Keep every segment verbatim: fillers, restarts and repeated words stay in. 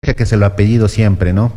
que se lo ha pedido siempre, ¿no?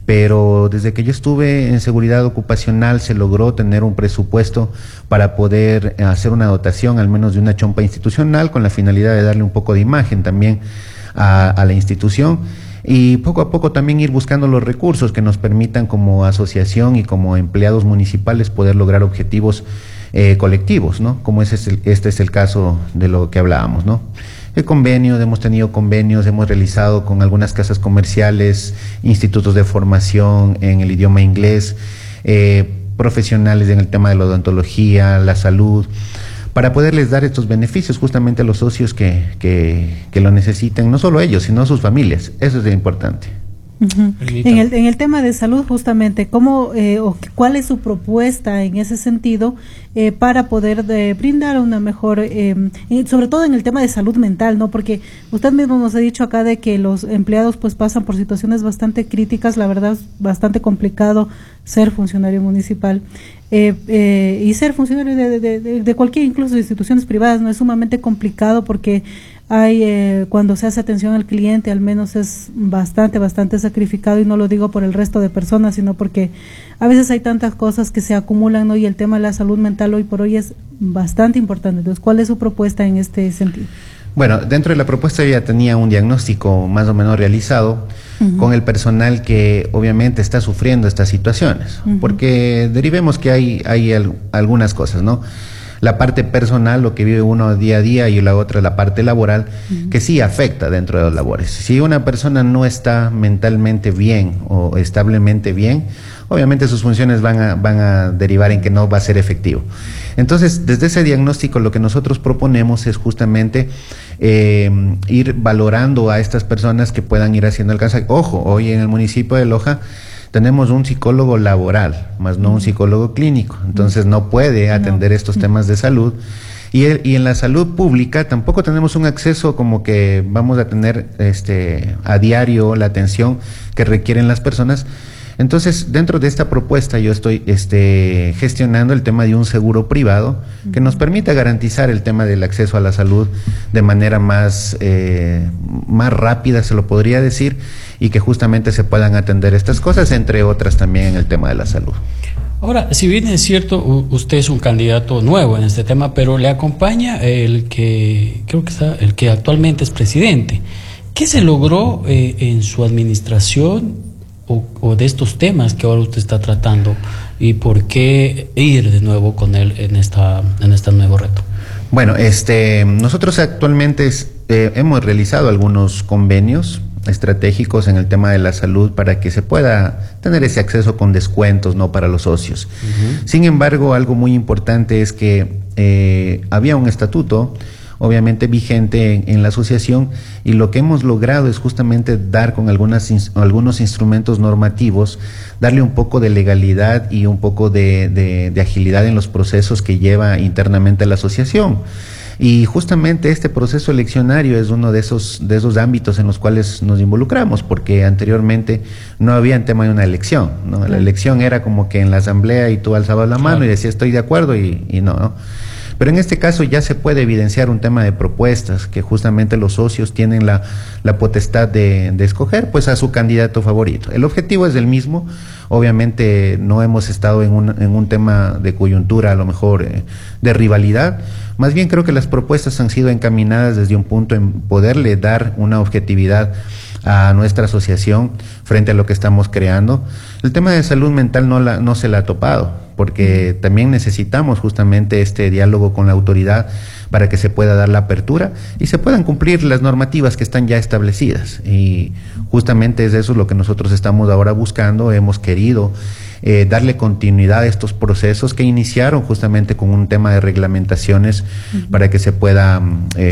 Pero desde que yo estuve en seguridad ocupacional se logró tener un presupuesto para poder hacer una dotación al menos de una chompa institucional con la finalidad de darle un poco de imagen también a, a la institución y poco a poco también ir buscando los recursos que nos permitan como asociación y como empleados municipales poder lograr objetivos eh, colectivos, ¿no? Como ese es el, este es el caso de lo que hablábamos, ¿no? El convenio, hemos tenido convenios, hemos realizado con algunas casas comerciales, institutos de formación en el idioma inglés, eh, profesionales en el tema de la odontología, la salud, para poderles dar estos beneficios justamente a los socios que, que, que lo necesiten, no solo ellos, sino sus familias. Eso es lo importante. Uh-huh. En el en el tema de salud justamente, ¿cómo eh, o cuál es su propuesta en ese sentido eh, para poder de, brindar una mejor, eh, sobre todo en el tema de salud mental, ¿no? Porque usted mismo nos ha dicho acá de que los empleados pues pasan por situaciones bastante críticas, la verdad es bastante complicado ser funcionario municipal. Eh, eh, y ser funcionario de, de, de, de cualquier, incluso de instituciones privadas, no es sumamente complicado porque hay eh, cuando se hace atención al cliente al menos es bastante, bastante sacrificado, y no lo digo por el resto de personas, sino porque a veces hay tantas cosas que se acumulan, ¿no? Y el tema de la salud mental hoy por hoy es bastante importante. Entonces, ¿cuál es su propuesta en este sentido? Bueno, dentro de la propuesta yo ya tenía un diagnóstico más o menos realizado uh-huh. con el personal que obviamente está sufriendo estas situaciones, uh-huh. porque derivemos que hay, hay al, algunas cosas, ¿no? La parte personal, lo que vive uno día a día, y la otra, la parte laboral, uh-huh. que sí afecta dentro de los labores. Si una persona no está mentalmente bien o establemente bien, obviamente sus funciones van a, van a derivar en que no va a ser efectivo. Entonces, desde ese diagnóstico, lo que nosotros proponemos es justamente eh, ir valorando a estas personas que puedan ir haciendo alcance. Ojo, hoy en el municipio de Loja tenemos un psicólogo laboral, más no un psicólogo clínico, entonces no puede atender estos temas de salud. Y, el, y en la salud pública tampoco tenemos un acceso como que vamos a tener este a diario la atención que requieren las personas. Entonces, dentro de esta propuesta yo estoy este, gestionando el tema de un seguro privado que nos permita garantizar el tema del acceso a la salud de manera más, eh, más rápida, se lo podría decir, y que justamente se puedan atender estas cosas, entre otras también en el tema de la salud. Ahora, si bien es cierto, usted es un candidato nuevo en este tema, pero le acompaña el que, creo que está, el que actualmente es presidente. ¿Qué se logró eh, en su administración o, o de estos temas que ahora usted está tratando, y por qué ir de nuevo con él en esta en este nuevo reto? Bueno, este nosotros actualmente eh, hemos realizado algunos convenios estratégicos en el tema de la salud para que se pueda tener ese acceso con descuentos, ¿no?, para los socios. Uh-huh. Sin embargo, algo muy importante es que eh, había un estatuto obviamente vigente en, en la asociación, y lo que hemos logrado es justamente dar con algunas ins, algunos instrumentos normativos, darle un poco de legalidad y un poco de, de, de agilidad en los procesos que lleva internamente la asociación. Y justamente este proceso eleccionario es uno de esos, de esos ámbitos en los cuales nos involucramos, porque anteriormente no había en tema de una elección, ¿no? La elección era como que en la asamblea y tú alzabas la mano y decías estoy de acuerdo y, y no, ¿no? Pero en este caso ya se puede evidenciar un tema de propuestas, que justamente los socios tienen la, la potestad de, de escoger pues a su candidato favorito. El objetivo es el mismo, obviamente no hemos estado en un, en un tema de coyuntura, a lo mejor eh, de rivalidad. Más bien creo que las propuestas han sido encaminadas desde un punto en poderle dar una objetividad a nuestra asociación frente a lo que estamos creando. El tema de salud mental no, la, no se la ha topado, porque también necesitamos justamente este diálogo con la autoridad para que se pueda dar la apertura y se puedan cumplir las normativas que están ya establecidas. Y justamente es eso lo que nosotros estamos ahora buscando. Hemos querido eh, darle continuidad a estos procesos que iniciaron justamente con un tema de reglamentaciones uh-huh. para que se pueda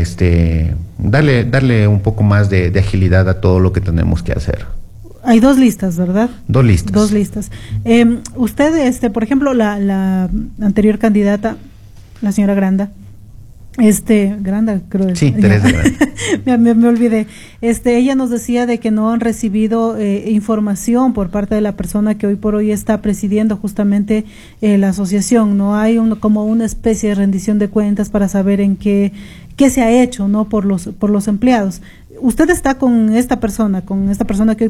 este, darle, darle un poco más de, de agilidad a todo lo que tenemos que hacer. Hay dos listas, ¿verdad? Dos listas. Dos listas. Eh, usted, este, por ejemplo, la, la anterior candidata, la señora Granda, este, Granda, creo. Sí, Teresa Granda. me, me, me olvidé. Este, ella nos decía de que no han recibido eh, información por parte de la persona que hoy por hoy está presidiendo justamente eh, la asociación. No hay un, como una especie de rendición de cuentas para saber en qué qué se ha hecho, ¿no? por los por los empleados. Usted está con esta persona, con esta persona que